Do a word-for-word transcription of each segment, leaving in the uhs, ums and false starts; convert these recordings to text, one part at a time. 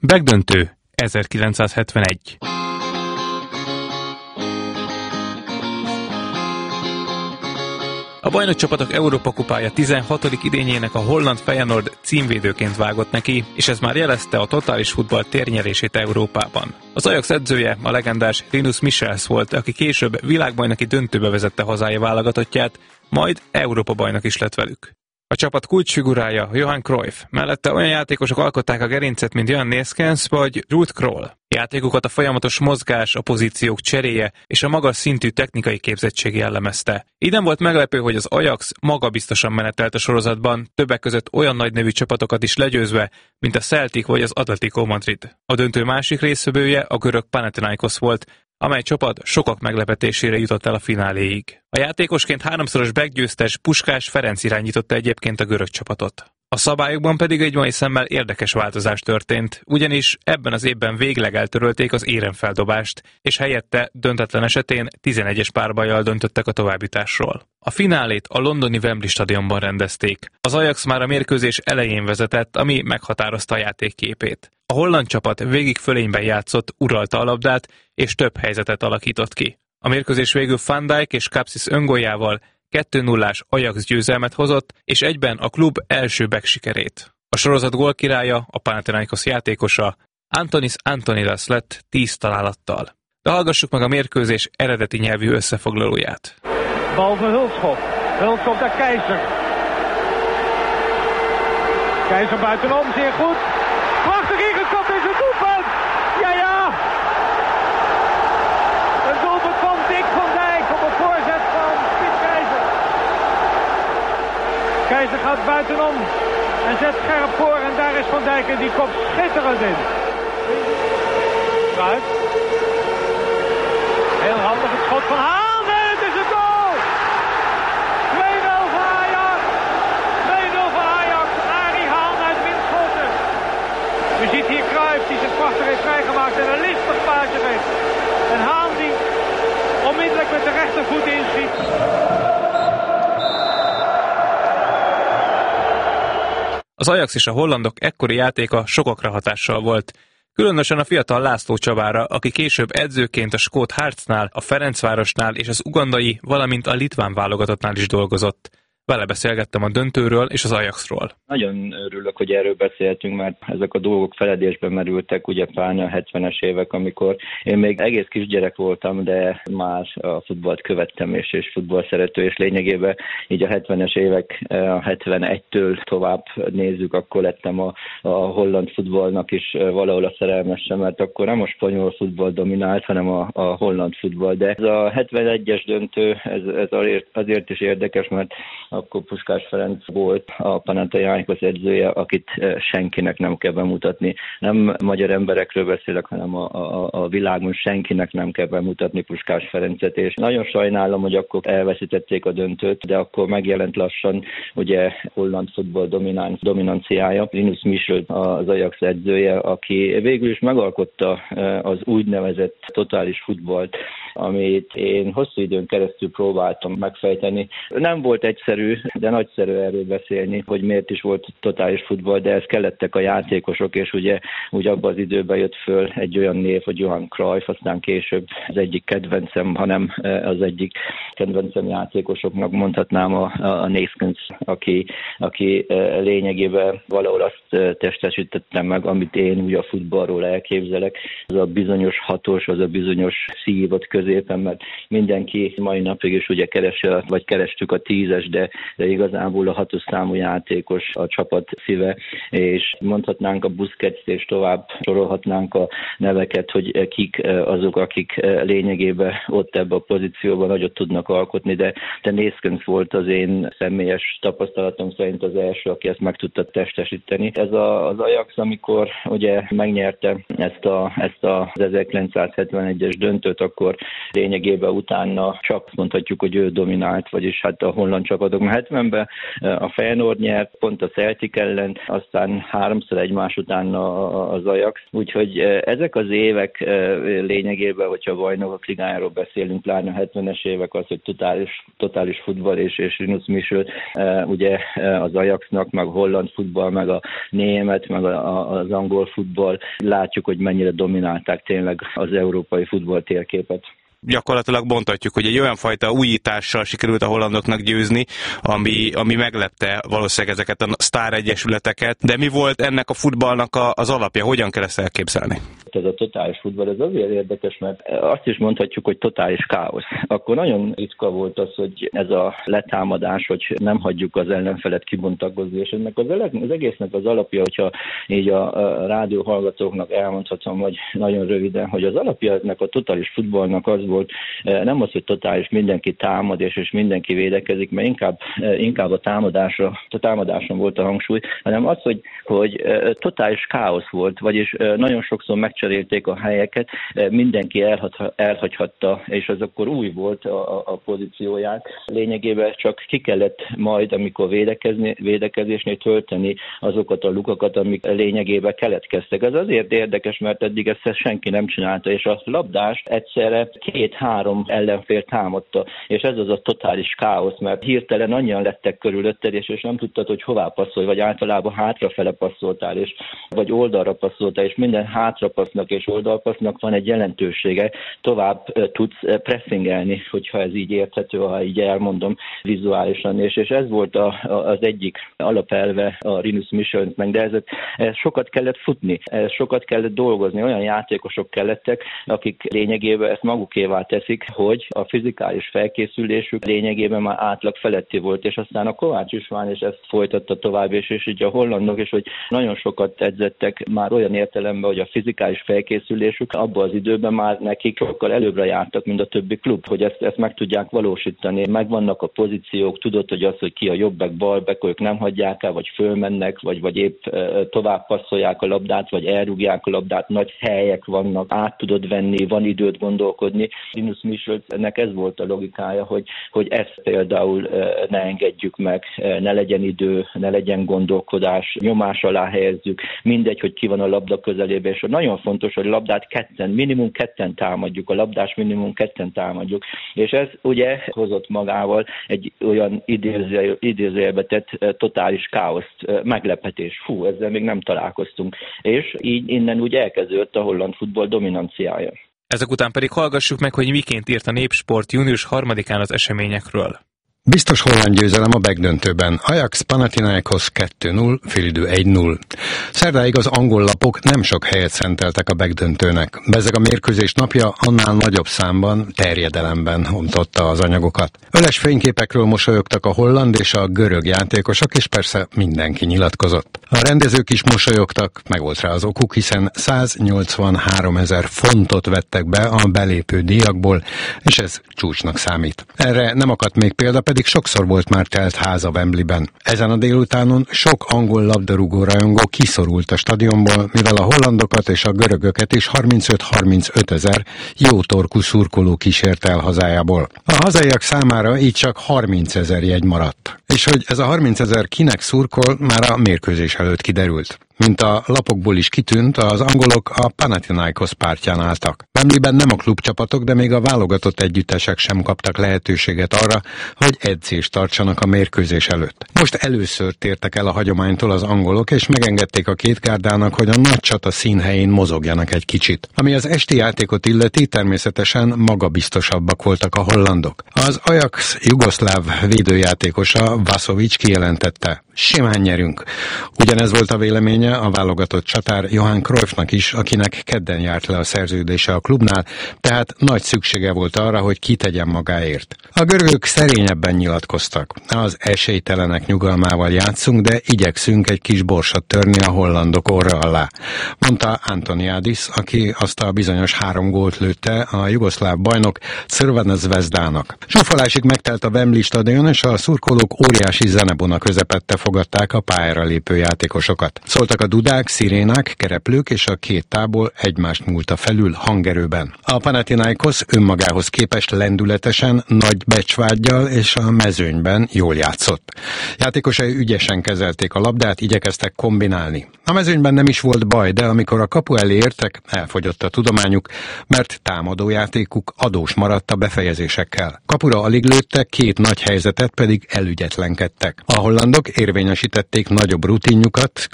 Megdöntő ezerkilencszázhetvenegy. A bajnokcsapatok Európa-kupája tizenhatodik idényének a holland Feyenoord címvédőként vágott neki, és ez már jelezte a totális futball térnyerését Európában. Az Ajax edzője a legendás Rinus Michels volt, aki később világbajnoki döntőbe vezette hazája válogatottját, majd Európa-bajnok is lett velük. A csapat kulcsfigurája Johan Cruyff, mellette olyan játékosok alkották a gerincet, mint Jan Neeskens vagy Ruud Krol. Játékukat a folyamatos mozgás, a pozíciók cseréje és a magas szintű technikai képzettség jellemezte. Így nem volt meglepő, hogy az Ajax magabiztosan menetelt a sorozatban, többek között olyan nagy nevű csapatokat is legyőzve, mint a Celtic vagy az Atletico Madrid. A döntő másik résztvevője a görög Panathinaikos volt, amely csapat sokak meglepetésére jutott el a fináléig. A játékosként háromszoros backgyőztes Puskás Ferenc irányította egyébként a görög csapatot. A szabályokban pedig egy mai szemmel érdekes változás történt, ugyanis ebben az évben végleg eltörölték az érenfeldobást, és helyette döntetlen esetén tizenegyes párbajjal döntöttek a továbbjutásról. A finálét a londoni Wembley stadionban rendezték. Az Ajax már a mérkőzés elején vezetett, ami meghatározta a játék képét. A holland csapat végig fölényben játszott, uralta a labdát, és több helyzetet alakított ki. A mérkőzés végül Van Dijk és Kapsis öngoljával kettő nullás Ajax győzelmet hozott, és egyben a klub első back sikerét. A sorozat gólkirálya, a Panathinaikos játékosa, Antonis Antonidas lett tíz találattal. De hallgassuk meg a mérkőzés eredeti nyelvű összefoglalóját. Bal voor Hulskop. Hulskop naar Keizer. Keizer buitenom, zeer goed. Prachtig ingekopt, is het doelpunt! Ja, ja! Een doelpunt van Dick van Dijk op een voorzet van Piet Keizer. Keizer gaat buitenom en zet scherp voor en daar is Van Dijk en die kopt schitterend in. Kruijff. Heel handig het schot van Haan en het is een goal! twee nul voor Ajax. twee nul voor Ajax. Arie Haan uit windschoten. U ziet hier Cruijff die zich prachtig heeft vrijgemaakt en een listig paasje geeft. En Haan die onmiddellijk met de rechtervoet inschiet. Az Ajax és a hollandok ekkori játéka sokakra hatással volt. Különösen a fiatal László Csabára, aki később edzőként a skót Heartsnál, a Ferencvárosnál és az ugandai, valamint a litván válogatottnál is dolgozott. Vele beszélgettem a döntőről és az Ajaxról. Nagyon örülök, hogy erről beszéltünk, mert ezek a dolgok feledésbe merültek, ugye pláne a hetvenes évek, amikor én még egész kisgyerek voltam, de már a futballt követtem, és, és futball szerető, és lényegében így a hetvenes évek, a hetvenegytől tovább nézzük, akkor lettem a, a holland futballnak is valahol a szerelmese, mert akkor nem a spanyol futball dominált, hanem a, a holland futball. De ez a hetvenegyes döntő, ez, ez azért, azért is érdekes, mert akkor Puskás Ferenc volt a Panathinaikos edzője, akit senkinek nem kell bemutatni. Nem magyar emberekről beszélek, hanem a, a, a világon senkinek nem kell bemutatni Puskás Ferencet, és nagyon sajnálom, hogy akkor elveszítették a döntőt, de akkor megjelent lassan ugye holland futball dominán, dominanciája. Rinus Michels az Ajax edzője, aki végül is megalkotta az úgynevezett totális futballt, amit én hosszú időn keresztül próbáltam megfejteni. Nem volt egyszerű, de nagyszerű erről beszélni, hogy miért is volt totális futball, de ez kellettek a játékosok, és ugye úgy abban az időben jött föl egy olyan név, hogy Johan Cruyff, aztán később az egyik kedvencem, hanem az egyik kedvencem játékosoknak mondhatnám a, a Neeskens, aki, aki lényegében valahol azt testesítettem meg, amit én úgy a futballról elképzelek. Az a bizonyos hatós, az a bizonyos szív ott középen, mert mindenki mai napig is ugye keresi, vagy kerestük a tízes, de, de igazából a hatos számú játékos a csapat szíve, és mondhatnánk a Busquets, és tovább sorolhatnánk a neveket, hogy kik azok, akik lényegében ott ebben a pozícióban nagyot tudnak alkotni, de, de Neeskens volt az én személyes tapasztalatom szerint az első, aki ezt meg tudta testesíteni. Ez a, az Ajax, amikor ugye megnyerte ezt, a, ezt az ezerkilencszázhetvenegyes döntőt, akkor lényegében utána csak mondhatjuk, hogy ő dominált, vagyis hát a holland csapatok. Mert hetvenben a Feyenoord nyert, pont a Celtic ellen, aztán háromszor egymás után az Ajax. Úgyhogy ezek az évek lényegében, hogyha a bajnokok ligájáról beszélünk, pláne a hetvenes évek, az, hogy totális, totális futball és, és Rinus Michels, ugye az Ajaxnak, meg a holland futball, meg a német, meg az angol futball. Látjuk, hogy mennyire dominálták tényleg az európai futball térképet. Gyakorlatilag mondhatjuk, hogy egy olyan fajta újítással sikerült a hollandoknak győzni, ami, ami meglepte valószínűleg ezeket a sztáregyesületeket. De mi volt ennek a futballnak a, az alapja? Hogyan kell ezt elképzelni? Ez a totális futball, ez azért érdekes, mert azt is mondhatjuk, hogy totális káosz. Akkor nagyon ritka volt az, hogy ez a letámadás, hogy nem hagyjuk az ellenfelet kibontakozni, és ennek az, az egésznek az alapja, hogyha így a, a rádió hallgatóknak elmondhatom, hogy nagyon röviden, hogy az alapja ennek a totális futballnak az volt, nem az, hogy totális mindenki támad és, és mindenki védekezik, mert inkább, inkább a támadásra, a támadáson volt a hangsúly, hanem az, hogy, hogy totális káosz volt, vagyis nagyon sokszor megcserélték a helyeket, mindenki elhagy, elhagyhatta, és az akkor új volt a, a pozícióját. Lényegében csak ki kellett majd, amikor védekezni, védekezésnél tölteni azokat a lukakat, amik lényegében keletkeztek. Ez azért érdekes, mert eddig ezt senki nem csinálta, és a labdást egyszerre két-három ellenfél támadta, és ez az a totális káosz, mert hirtelen annyian lettek körülötted, és, és nem tudtad, hogy hová passzolj, vagy általában hátrafele passzoltál, és, vagy oldalra passzoltál, és minden hátrapassznak és oldalpassznak van egy jelentősége, tovább tudsz pressingelni, hogyha ez így érthető, ha így elmondom vizuálisan, és, és ez volt a, a, az egyik alapelve a Rinus Michelsnek, de ez, ez sokat kellett futni, ez sokat kellett dolgozni, olyan játékosok kellettek, akik lényegében ezt magukévá teszik, hogy a fizikális felkészülésük lényegében már átlag feletti volt, és aztán a Kovács István is ezt folytatta tovább, és, és így a hollandok is, hogy nagyon sokat edzettek már olyan értelemben, hogy a fizikális felkészülésük abban az időben már nekik sokkal előbbre jártak, mint a többi klub, hogy ezt, ezt meg tudják valósítani. Megvannak a pozíciók, tudod, hogy az, hogy ki a jobbek, balbek, ők nem hagyják el, vagy fölmennek, vagy, vagy épp tovább passzolják a labdát, vagy elrúgják a labdát, nagy helyek vannak, át tudod venni, van időt gondolkodni. Rinus Michelsnek ez volt a logikája, hogy, hogy ezt például ne engedjük meg, ne legyen idő, ne legyen gondolkodás, nyomás alá helyezzük, mindegy, hogy ki van a labda közelében, és nagyon fontos, hogy a labdát ketten, minimum ketten támadjuk, a labdás minimum ketten támadjuk, és ez ugye hozott magával egy olyan idéző, idézőjelbe tett totális káoszt, meglepetés. Fú, ezzel még nem találkoztunk. És így innen úgy elkezdődött a holland futball dominanciája. Ezek után pedig hallgassuk meg, hogy miként írt a Népsport június harmadikán az eseményekről. Biztos holland győzelem a begdöntőben. Ajax Panathinaikos kettő null, félidő egy null. Szerdáig az angol lapok nem sok helyet szenteltek a begdöntőnek. Bezzeg a mérkőzés napja annál nagyobb számban, terjedelemben ontotta az anyagokat. Öles fényképekről mosolyogtak a holland és a görög játékosok, és persze mindenki nyilatkozott. A rendezők is mosolyogtak, meg volt rá az okuk, hiszen száznyolcvanháromezer fontot vettek be a belépő díjakból, és ez csúcsnak számít. Erre nem akadt még példa, pedig sokszor volt már telt ház a Wembleyben. Ezen a délutánon sok angol labdarúgó rajongó kiszorult a stadionból, mivel a hollandokat és a görögöket is harmincöt-harmincöt ezer jó torkú szurkoló kísért el hazájából. A hazaiak számára így csak harmincezer jegy maradt. És hogy ez a harmincezer kinek szurkol, már a mérkőzés előtt kiderült. Mint a lapokból is kitűnt, az angolok a Panathinaikos pártján álltak. Wembleyben nem a klubcsapatok, de még a válogatott együttesek sem kaptak lehetőséget arra, hogy edzést tartsanak a mérkőzés előtt. Most először tértek el a hagyománytól az angolok, és megengedték a két gárdának, hogy a nagy csata színhelyén mozogjanak egy kicsit. Ami az esti játékot illeti, természetesen magabiztosabbak voltak a hollandok. Az Ajax jugoszláv védőjátékosa Vasovic kijelentette: simán nyerünk. Ugyanez volt a véleménye a válogatott csatár Johan Cruyffnak is, akinek kedden járt le a szerződése a klubnál, tehát nagy szüksége volt arra, hogy kitegyen magáért. A görögök szerényebben nyilatkoztak. Az esélytelenek nyugalmával játszunk, de igyekszünk egy kis borsot törni a hollandok orra alá, mondta Antoniadis, aki azt a bizonyos három gólt lőtte a jugoszláv bajnok Crvena Zvezdának. Zsúfolásig megtelt a Wembley stadion, és a szurkolók óriási zenebona közepette fogadták a pályára lépő játékosokat. Szóltak a dudák, szirénák, kereplők, és a két tábor egymást múlta felül hangerőben. A Panathinaikos önmagához képest lendületesen, nagy becsvággyal és a mezőnyben jól játszott. Játékosai ügyesen kezelték a labdát, igyekeztek kombinálni. A mezőnyben nem is volt baj, de amikor a kapu elé értek, elfogyott a tudományuk, mert támadójátékuk adós maradt a befejezésekkel. Kapura alig lőttek, két nagy helyzetet pedig elügyetlenkedtek. A hollandok érvényesítették nagyobb rutinjukat, középen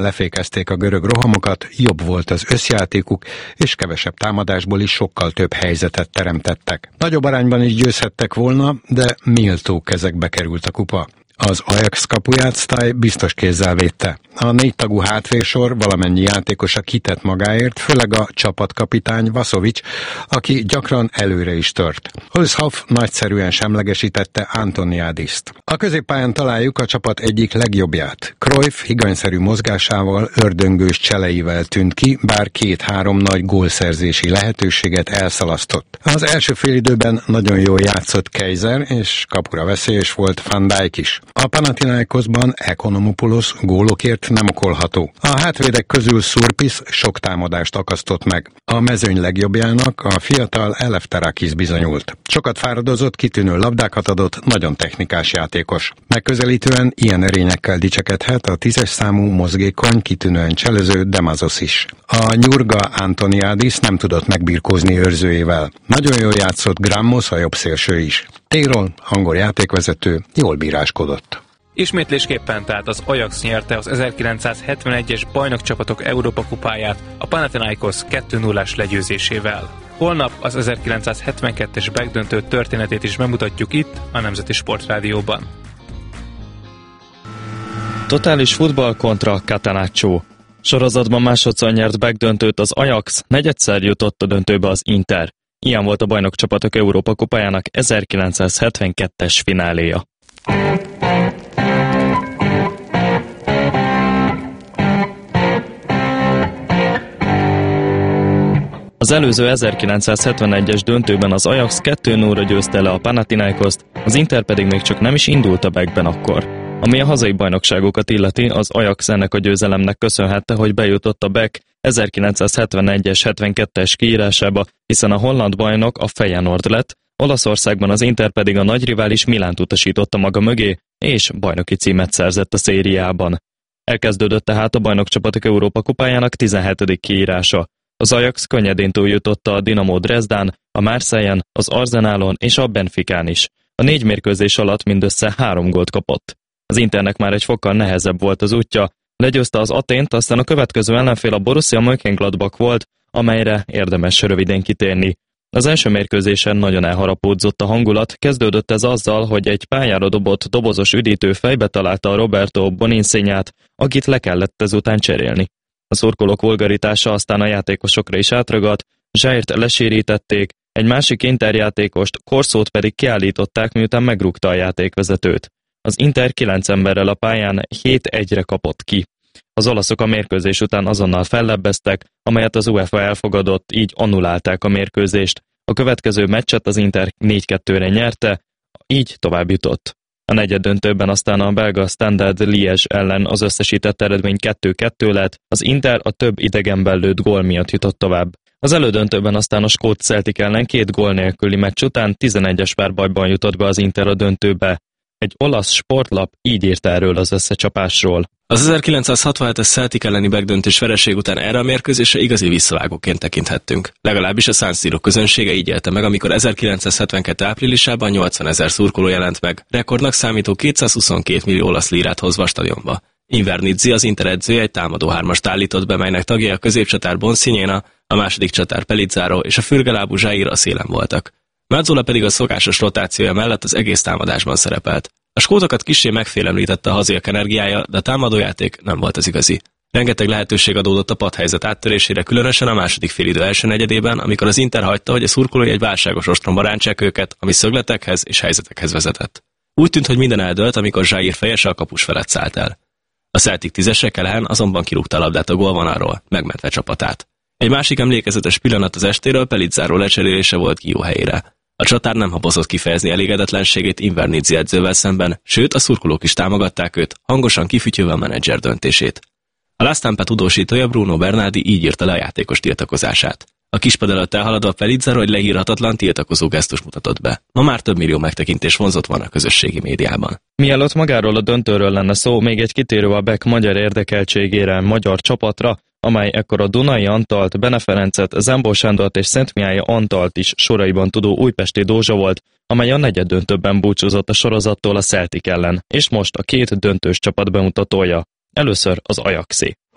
lefékezték a görög rohamokat, jobb volt az összjátékuk, és kevesebb támadásból is sokkal több helyzetet teremtettek. Nagyobb arányban is győzhettek volna, de méltó kezekbe került a kupa. Az Ajax kapuját Sztály biztos kézzel védte. A négy tagú hátvérsor valamennyi játékosa kitett magáért, főleg a csapatkapitány Vasovics, aki gyakran előre is tört. Hulshoff nagyszerűen semlegesítette Antoniadist. A középpályán találjuk a csapat egyik legjobbját. Cruyff higanyszerű mozgásával, ördöngős cseleivel tűnt ki, bár két-három nagy gólszerzési lehetőséget elszalasztott. Az első félidőben nagyon jól játszott Kaiser, és kapura veszélyes volt Van Dijk is. A Panathinaikosban Ekonomopoulos gólokért nem okolható. A hátvédek közül Surpis sok támadást akasztott meg. A mezőny legjobbjának a fiatal Eleftherakis bizonyult. Sokat fáradozott, kitűnő labdákat adott, nagyon technikás játékos. Megközelítően ilyen erényekkel dicsekedhet a tízes számú mozgékony, kitűnően cselező Demazos is. A nyurga Antoniadis nem tudott megbirkózni őrzőjével. Nagyon jól játszott Grammos, a jobb szélső is. Téről angol játékvezető jól bíráskodott. Ismétlésképpen tehát az Ajax nyerte az ezerkilencszázhetvenegyes bajnokcsapatok Európa kupáját a Panathinaikos kettő nullás legyőzésével. Holnap az ezerkilencszázhetvenkettes megdöntő történetét is bemutatjuk itt, a Nemzeti Sportrádióban. Totális futball kontra Catenaccio. Sorozatban másodszor nyert megdöntőt az Ajax, negyedszer jutott a döntőbe az Inter. Ilyen volt a bajnokcsapatok Európa kupájának ezerkilencszázhetvenkettes fináléja. Az előző ezerkilencszázhetvenegyes döntőben az Ajax kettő nullra győzte le a Panathinaikoszt, az Inter pedig még csak nem is indult a Beckben akkor. Ami a hazai bajnokságokat illeti, az Ajax ennek a győzelemnek köszönhette, hogy bejutott a Beck ezerkilencszázhetvenegyes hetvenkettes kiírásába, hiszen a holland bajnok a Feyenoord lett, Olaszországban az Inter pedig a nagy rivális Milánt utasította maga mögé, és bajnoki címet szerzett a szériában. Elkezdődött tehát a bajnokcsapatok Európa kupájának tizenhetedik kiírása. Az Ajax könnyedén túljutotta a Dinamo Dresden, a Marseille-en, az Arsenalon és a Benficán is. A négy mérkőzés alatt mindössze három gólt kapott. Az Internek már egy fokkal nehezebb volt az útja, legyőzte az Athént, aztán a következő ellenfél a Borussia Mönchengladbach volt, amelyre érdemes röviden kitérni. Az első mérkőzésen nagyon elharapódzott a hangulat, kezdődött ez azzal, hogy egy pályára dobott dobozos üdítő fejbe találta a Roberto Boninsegnyát, akit le kellett ezután cserélni. A szurkolók vulgaritása aztán a játékosokra is átragadt, Zsájrt lesérítették, egy másik Inter játékost, Korszót pedig kiállították, miután megrúgta a játékvezetőt. Az Inter kilenc emberrel a pályán hét egyre kapott ki. Az olaszok a mérkőzés után azonnal fellebbeztek, amelyet az UEFA elfogadott, így annulálták a mérkőzést. A következő meccset az Inter négy kettőre nyerte, így tovább jutott. A negyeddöntőben aztán a belga Standard Liège ellen az összesített eredmény kettő kettő lett, az Inter a több idegenben lőtt gól miatt jutott tovább. Az elődöntőben aztán a skót Celtic ellen két gól nélküli meccs után tizenegyes párbajban jutott be az Inter a döntőbe. Egy olasz sportlap így írt erről az összecsapásról. Az ezerkilencszázhatvanhetes Celtic elleni megdöntős vereség után erre a mérkőzésre igazi visszavágóként tekinthettünk. Legalábbis a San Siro közönsége így élte meg, amikor ezerkilencszázhetvenkettő áprilisában nyolcvanezer szurkoló jelent meg, rekordnak számító kétszázhuszonkét millió olasz lírát hozva a stadionba. Invernizzi, az Inter edzője, egy támadó hármast állított be, melynek tagjai a középcsatár Bonsignana, a második csatár Pellizzaro és a fürgelábú Zsáir a szélen voltak. Mazzola pedig a szokásos rotációja mellett az egész támadásban szerepelt. A skótokat kissé megfélemlítette a haziak energiája, de a támadójáték nem volt az igazi. Rengeteg lehetőség adódott a padhelyzet áttörésére, különösen a második félidő első negyedében, amikor az Inter hagyta, hogy a szurkolói egy válságos ostromba rántsák őket, ami szögletekhez és helyzetekhez vezetett. Úgy tűnt, hogy minden eldőlt, amikor Zsáir fejese a kapus felett szállt el. A Celtic tízesre Kelehen azonban kirúgta a labdát a gólvonalról, megmentve csapatát. Egy másik emlékezetes pillanat az estéről Pellizzaro lecserélése volt Guiu helyére. A csatár nem habozott kifejezni elégedetlenségét Invernizzi edzővel szemben, sőt a szurkolók is támogatták őt, hangosan kifütyülve a menedzser döntését. A La Stampa tudósítója Bruno Bernardi így írta le a játékos tiltakozását. A kispad előtt elhaladva Pellizzaro egy leírhatatlan tiltakozó gesztus mutatott be. Ma már több millió megtekintés vonzott van a közösségi médiában. Mielőtt magáról a döntőről lenne szó, még egy kitérő a Beck magyar érdekeltségére, magyar csapatra, amely ekkor a Dunai Antalt, Bene Ferencet, Zembó Sándort és Szentmiályi Antalt is soraiban tudó újpesti Dózsa volt, amely a negyeddöntőben búcsúzott a sorozattól a Celtic ellen, és most a két döntős csapat bemutatója. Először az Ajaxé.